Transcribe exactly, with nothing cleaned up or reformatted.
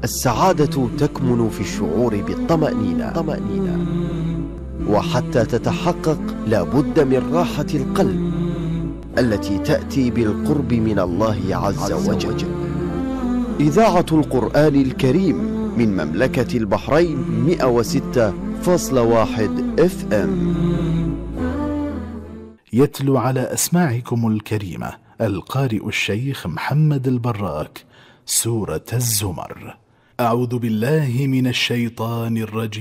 السعادة تكمن في الشعور بالطمأنينة طمأنينة. وحتى تتحقق لابد من راحة القلب التي تأتي بالقرب من الله عز وجل. إذاعة القرآن الكريم من مملكة البحرين مئة وستة فاصلة واحد اف ام. يتلو على أسماعكم الكريمة القارئ الشيخ محمد البراك سورة الزمر. أعوذ بالله من الشيطان الرجيم.